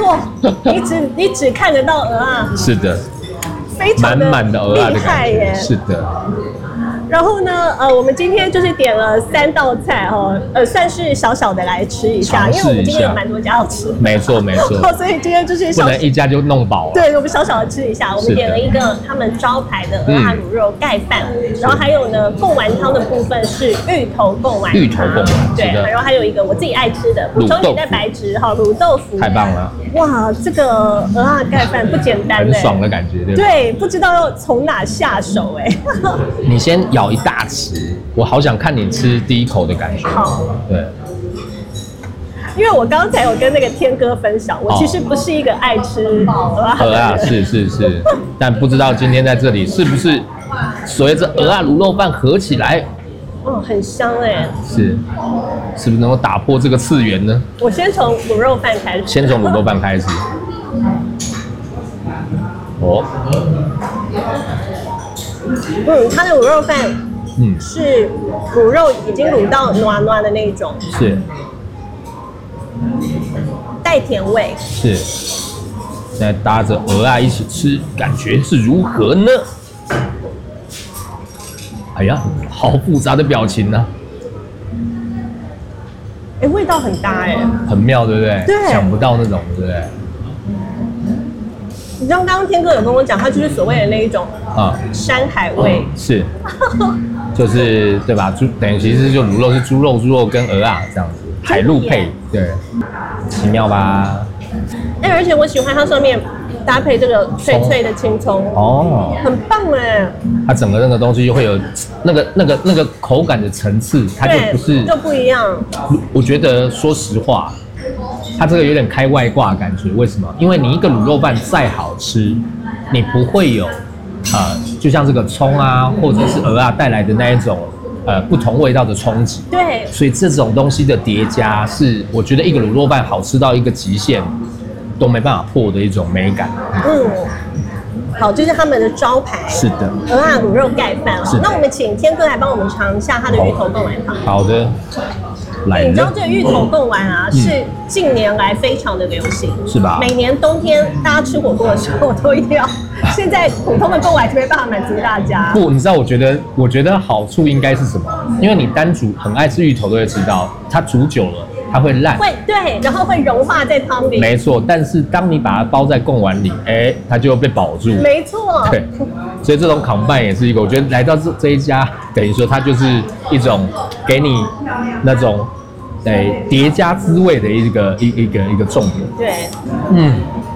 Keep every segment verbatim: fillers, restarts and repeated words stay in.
错，你只你只看得到鹅啊， 是的， 非常满满的鹅啊的厉害感觉， 耶。 是的。 然后呢，呃，我们今天就是点了三道菜哦，呃，算是小小的来吃一下， 尝试一下因为我们今天有蛮多家要吃， 没错没错， 所以今天就是不小能一家就弄饱了。 对，我们小小的吃一下。我们点了一个他们招牌的鹅啊卤肉盖饭，嗯、然后还有呢贡丸汤的部分是芋头贡丸汤， 芋头贡丸， 对，然后还有一个我自己爱吃的补充你的白质哈卤豆腐， 太棒了！ 哇，这个鹅啊盖饭不简单， 很爽的感觉，对不对？ 对，不知道要从哪下手哎。 你先咬一大匙。我好想看你吃第一口的感觉。 好， 对， 因为我刚才有跟那个天哥分享，我其实不是一个爱吃鹅啊鹅啊，是是是，但不知道今天在这里是不是随着鹅啊卤肉饭合起来， 哦，很香哎， 是，是不是能够打破这个次元呢？ 我先从卤肉饭开始， 先从卤肉饭开始。哦， 嗯，它的卤肉饭。嗯，是卤肉已经卤到软软的那一种， 是带甜味， 是。现在搭着鹅啊一起吃，感觉是如何呢？哎呀，好复杂的表情呢、啊。 哎，味道很搭哎， 很妙，对不对？ 对， 想不到那种，对不对？ 你知道刚刚天哥有跟我讲，它就是所谓的那一种啊山海味， 嗯、是，就是对吧？猪等于其实就卤肉是猪肉，猪肉跟鹅啊这样子，海陆配，对，奇妙吧？ 哎，而且我喜欢它上面搭配这个脆脆的青葱，哦，很棒哎！ 它整个那个东西就会有那个那个那个口感的层次，它就不是就不一样。 我觉得说实话。它这个有点开外挂的感觉，为什么？因为你一个卤肉饭再好吃，你不会有，呃，就像这个葱啊，或者是鹅啊带来的那一种，呃，不同味道的冲击。 对。 所以这种东西的叠加，是我觉得一个卤肉饭好吃到一个极限都没办法破的一种美感。嗯。 好，这是他们的招牌。 是的。 鹅啊卤肉盖饭哦。那我们请天哥来帮我们尝一下它的芋头贡丸汤。 好的。 你知道这个芋头贡丸啊，嗯、是近年来非常的流行， 是吧？ 每年冬天大家吃火锅的时候都一定要。现在普通的贡丸就没办法满足大家。 不，你知道，我觉得，我觉得好处应该是什么？因为你单煮很爱吃芋头都会知道，它煮久了它会烂， 会对，然后会融化在汤里。 没错，但是当你把它包在贡丸里，哎、欸，它就被保住。 没错。 对，所以这种扛拌也是一个，我觉得来到这这一家，等于说它就是一种给你那种。对，叠加滋味的一个一一个一个重点。 对， 嗯，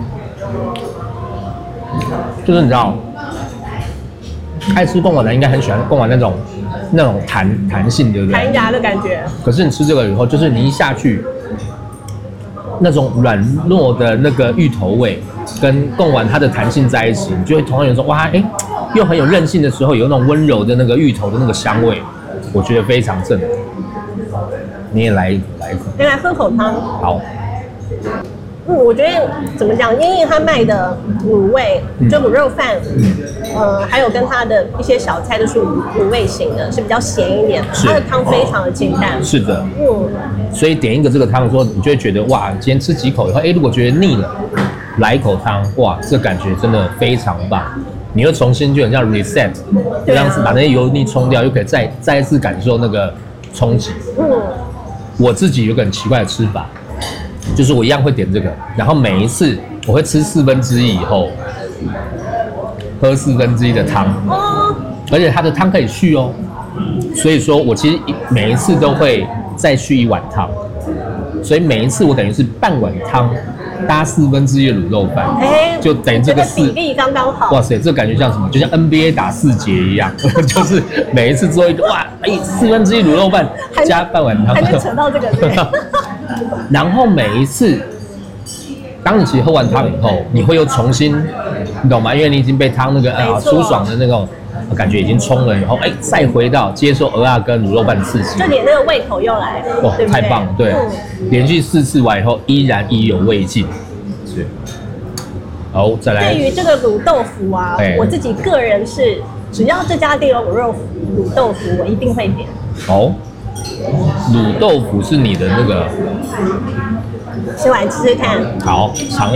就是你知道，爱吃贡丸的应该很喜欢贡丸那种那种弹弹性，对不对？ 弹牙的感觉。 可是你吃这个以后，就是你一下去，那种软糯的那个芋头味跟贡丸它的弹性在一起，你就会同样有种哇，哎、欸，又很有韧性的时候，有那种温柔的那个芋头的那个香味，我觉得非常正。你也来一口，来一口。 你来喝口汤。 好。 嗯，我觉得怎么讲，因为他卖的卤味，就卤肉饭，嗯、呃，还有跟他的一些小菜都是卤味型的，是比较咸一点的。它的汤非常的清淡。 是的。嗯。所以点一个这个汤的时候，你就会觉得哇，今天吃几口以后，哎、欸，如果觉得腻了，来一口汤，哇，这感觉真的非常棒。你会重新就很像 reset， 这样子把那些油腻冲掉，又可以再再一次感受那个冲击。嗯。我自己有个很奇怪的吃法，就是我一样会点这个，然后每一次我会吃四分之一以后，喝四分之一的汤，而且它的汤可以续哦，所以说我其实每一次都会再续一碗汤，所以每一次我等于是半碗汤搭四分之一的卤肉饭，欸、就等于这个四比例刚刚好。 哇塞，这感觉像什么？就像 N B A 打四节一样，就是每一次做一个哇，哎、欸，四分之一卤肉饭加半碗汤， 还能扯到这个对。 然后每一次，当你其实喝完汤以后，你会又重新，你懂吗？因为你已经被汤那个啊舒爽的那种感觉已经冲了以后，哎、欸，再回到接受鹅啊跟卤肉饭的刺激， 就你那个胃口又来了， 哇，太棒了！对，嗯、连续四次完以后，依然意犹未尽。是，好，再来。 对于这个卤豆腐啊，欸、我自己个人是，只要这家店有卤肉卤豆腐，我一定会点。 哦，卤豆腐是你的那个， 先来吃吃看。 好，尝。